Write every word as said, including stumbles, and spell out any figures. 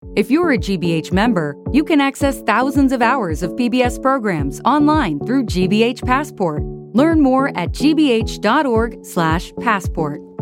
If you're a G B H member, you can access thousands of hours of P B S programs online through G B H Passport. Learn more at g b h dot org slash passport.